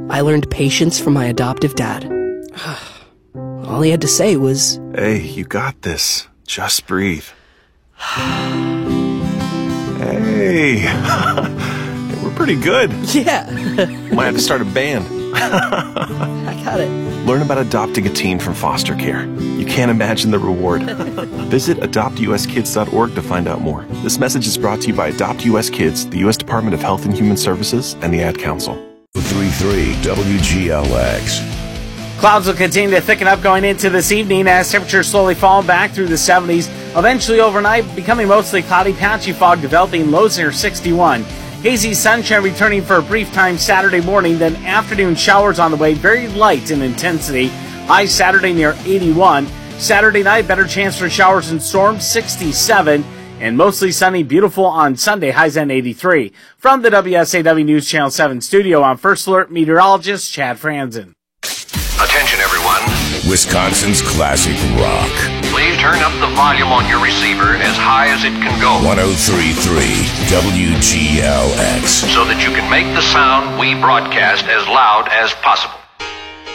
I learned patience from my adoptive dad. All he had to say was, "Hey, you got this. Just breathe." Hey, we're pretty good. yeah, Might have to start a band. I got it. Learn about adopting a teen from foster care. You can't imagine the reward. Visit adoptuskids.org to find out more. This message is brought to you by Adopt US Kids, the U.S. Department of Health and Human Services, and the Ad Council. 33 WGLX. Clouds will continue to thicken up going into this evening as temperatures slowly fall back through the 70s. Eventually overnight, becoming mostly cloudy, patchy fog developing, lows near 61. Hazy sunshine returning for a brief time Saturday morning, then afternoon showers on the way, very light in intensity. High Saturday near 81. Saturday night, better chance for showers and storms, 67. And mostly sunny, beautiful on Sunday, highs at 83. From the WSAW News Channel 7 studio, I'm First Alert meteorologist Chad Franzen. Attention, everyone. Wisconsin's classic rock. Please turn up the volume on your receiver as high as it can go. 103.3 WGLX. So that you can make the sound we broadcast as loud as possible.